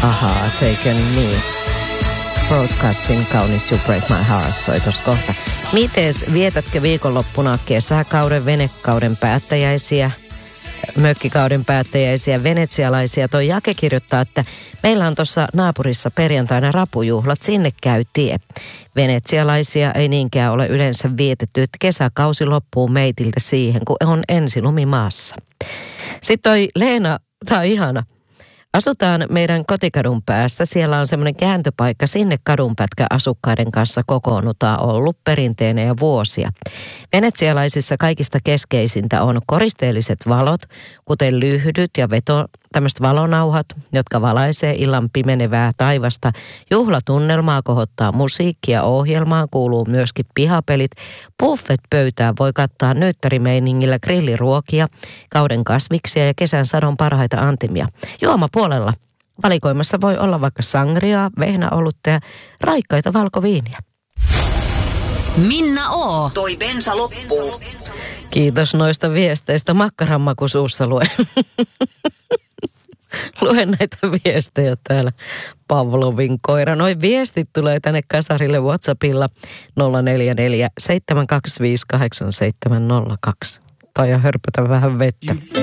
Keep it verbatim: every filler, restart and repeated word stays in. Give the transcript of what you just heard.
Ahaa, Taken Me. Broadcasting, kaunis You Break My Heart soi tossa kohta. Mites, vietätkö viikonloppuna kesäkauden, venekauden päättäjäisiä, mökkikauden päättäjäisiä, venetsialaisia? Toi Jake kirjoittaa, että meillä on tuossa naapurissa perjantaina rapujuhlat, sinne käy tie. Venetsialaisia ei niinkään ole yleensä vietetty, että kesäkausi loppuu meitiltä siihen, kun on ensilumi maassa. Sitten toi Leena, tää on ihana. Asutaan meidän kotikadun päässä. Siellä on semmoinen kääntöpaikka. Sinne kadunpätkä asukkaiden kanssa kokoonnutaan ollut perinteinen ja vuosia. Venetsialaisissa kaikista keskeisintä on koristeelliset valot, kuten lyhdyt ja veto, tämmöiset valonauhat, jotka valaisee illan pimenevää taivasta. Juhlatunnelmaa kohottaa musiikkia, ohjelmaan kuuluu myöskin pihapelit. Buffet-pöytää voi kattaa nöyttärimeiningillä grilliruokia, kauden kasviksia ja kesän sadon parhaita antimia. Juomapuolella valikoimassa voi olla vaikka sangriaa, vehnäolutta ja raikkaita valkoviiniä. Minna O. Toi bensa loppuu. Kiitos noista viesteistä. Makkaranmaku suussa luen. Luen näitä viestejä täällä. Pavlovin koira. Noi viestit tulee tänne kasarille WhatsAppilla nolla neljä neljä seitsemän kaksi viisi kahdeksan seitsemän nolla kaksi. Tai ja hörpätä vähän vettä.